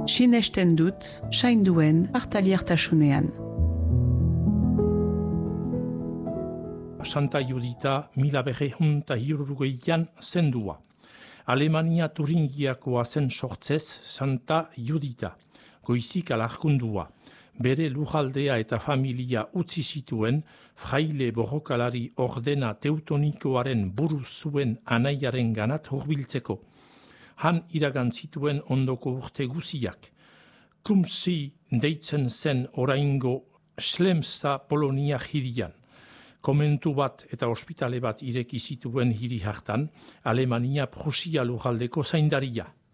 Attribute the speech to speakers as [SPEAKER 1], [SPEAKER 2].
[SPEAKER 1] Sinesten dut, sainduen hartaliertasunean.
[SPEAKER 2] Santa Judita 1960an zendua. Alemania Turingiakoa zen sortzez Santa Judita, goizik alarkundua. Bere lujaldea eta familia utzi zituen fraile borrokalari ordena teutonikoaren buru zuen anaiaren ganat hurbiltzeko. Han iragan zituen ondoko urte guziak. Kumsi deitzen zen oraingo Schlemsa Polonia hirian. Komentu bat eta ospitale bat ireki zituen hiri hartan, Alemania Prusia lujaldeko zaindaria.